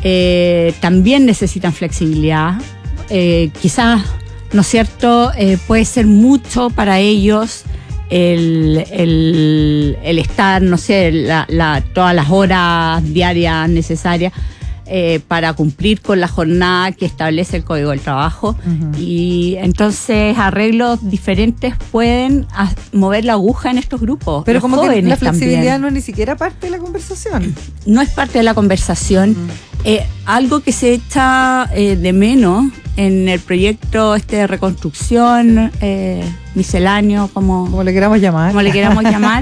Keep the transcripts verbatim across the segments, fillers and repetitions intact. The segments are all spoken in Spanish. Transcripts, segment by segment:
eh, también necesitan flexibilidad. Eh, quizás, ¿no es cierto?, eh, puede ser mucho para ellos el, el, el estar, no sé, la, la, todas las horas diarias necesarias eh, para cumplir con la jornada que establece el Código del Trabajo. Uh-huh. Y entonces arreglos diferentes pueden a, mover la aguja en estos grupos. Pero los como jóvenes que la flexibilidad también. no es ni siquiera parte de la conversación. No es parte de la conversación. Uh-huh. Eh, algo que se echa eh, de menos en el proyecto este de reconstrucción eh, misceláneo, como, como le queramos llamar, como le queramos llamar,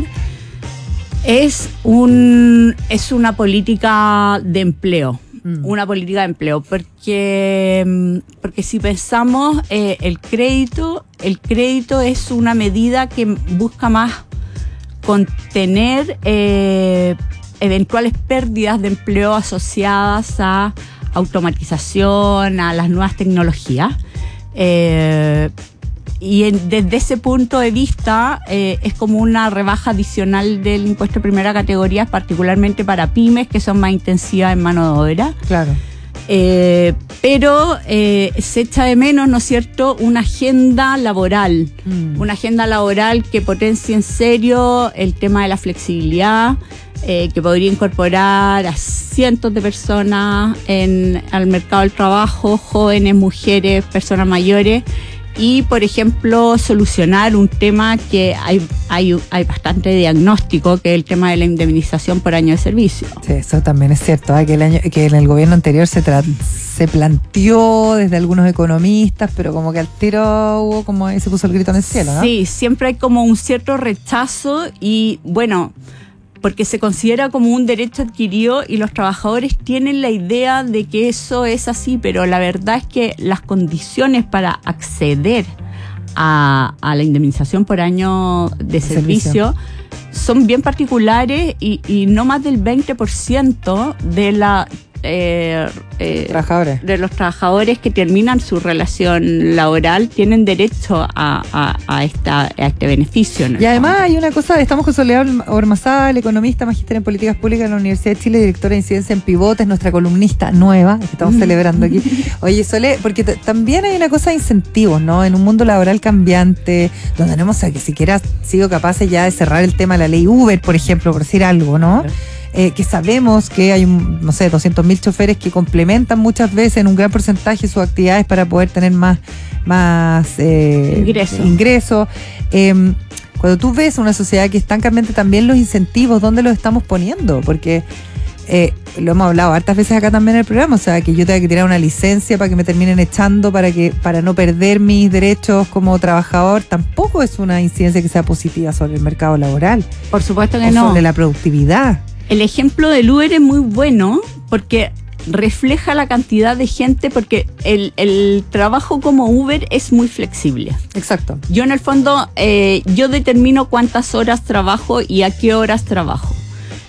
es un es una política de empleo, mm. una política de empleo, porque porque si pensamos eh, el crédito, el crédito es una medida que busca más contener eh, eventuales pérdidas de empleo asociadas a automatización, a las nuevas tecnologías. Eh, y en, desde ese punto de vista eh, es como una rebaja adicional del impuesto de primera categoría, particularmente para pymes que son más intensivas en mano de obra. Claro. Eh, pero eh, se echa de menos, ¿no es cierto?, una agenda laboral, mm. una agenda laboral que potencie en serio el tema de la flexibilidad, eh, que podría incorporar a cientos de personas en, al mercado del trabajo, jóvenes, mujeres, personas mayores, y, por ejemplo, solucionar un tema que hay, hay, hay bastante diagnóstico, que es el tema de la indemnización por año de servicio. Sí, eso también es cierto, ¿eh? que, el año, que en el gobierno anterior se, tra- se planteó desde algunos economistas, pero como que al tiro hubo como ahí se puso el grito en el cielo, ¿no? Sí, siempre hay como un cierto rechazo y, bueno, porque se considera como un derecho adquirido y los trabajadores tienen la idea de que eso es así, pero la verdad es que las condiciones para acceder a, a la indemnización por año de servicio, servicio son bien particulares y, y no más del veinte por ciento de la eh, eh, trabajadores. de los trabajadores que terminan su relación laboral tienen derecho a, a, a, esta, a este beneficio. Y además hay una cosa, estamos con Soledad Ormazábal, economista, magíster en políticas públicas de la Universidad de Chile, directora de incidencia en Pivotes, nuestra columnista nueva, que estamos celebrando aquí. Oye, Sole, porque t- también hay una cosa de incentivos, ¿no? En un mundo laboral cambiante, donde no hemos que siquiera sido capaces ya de cerrar el tema de la ley Uber, por ejemplo, por decir algo, ¿no? Claro. Eh, que sabemos que hay, no sé, doscientos mil choferes que complementan muchas veces en un gran porcentaje sus actividades para poder tener más, más eh, ingreso. ingreso. Eh, cuando tú ves una sociedad que es tan cambiante, también los incentivos, ¿dónde los estamos poniendo? Porque eh, lo hemos hablado hartas veces acá también en el programa, o sea, que yo tenga que tirar una licencia para que me terminen echando, para que para no perder mis derechos como trabajador, tampoco es una incidencia que sea positiva sobre el mercado laboral. Por supuesto que o no. Sobre la productividad. El ejemplo del Uber es muy bueno porque refleja la cantidad de gente, porque el, el trabajo como Uber es muy flexible. Exacto. Yo en el fondo, eh, yo determino cuántas horas trabajo y a qué horas trabajo.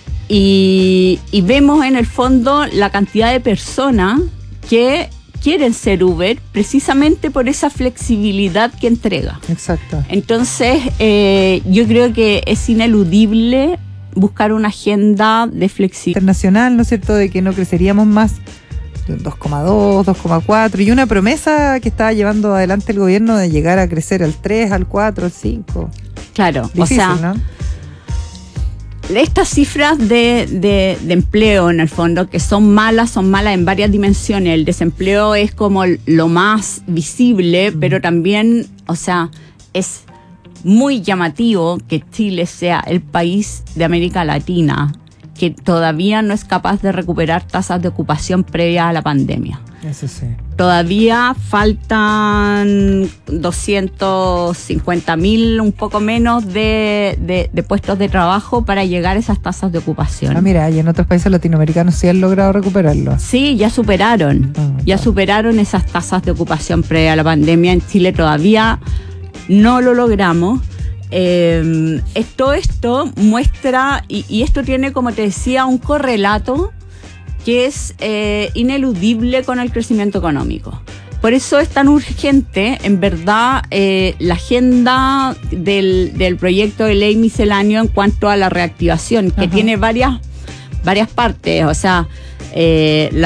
Y, y vemos en el fondo la cantidad de personas que quieren ser Uber precisamente por esa flexibilidad que entrega. Exacto. Entonces, eh, yo creo que es ineludible buscar una agenda de flexibilidad internacional, ¿no es cierto?, de que no creceríamos más de dos coma dos, dos coma cuatro, y una promesa que estaba llevando adelante el gobierno de llegar a crecer al tres, al cuatro, al cinco. Claro, difícil, o sea, ¿no? Estas cifras de, de, de empleo, en el fondo, que son malas, son malas en varias dimensiones. El desempleo es como lo más visible, mm. pero también, o sea, es muy llamativo que Chile sea el país de América Latina que todavía no es capaz de recuperar tasas de ocupación previas a la pandemia. Eso sí. Todavía faltan doscientos cincuenta mil, un poco menos, de, de, de puestos de trabajo para llegar a esas tasas de ocupación. Ah, mira, y en otros países latinoamericanos sí han logrado recuperarlo. Sí, ya superaron. Ah, ya claro. superaron esas tasas de ocupación previa a la pandemia. En Chile todavía no lo logramos. Eh, todo esto muestra, y, y esto tiene, como te decía, un correlato que es eh, ineludible con el crecimiento económico. Por eso es tan urgente, en verdad, eh, la agenda del, del proyecto de ley misceláneo en cuanto a la reactivación, que Ajá. tiene varias, varias partes. O sea, eh, la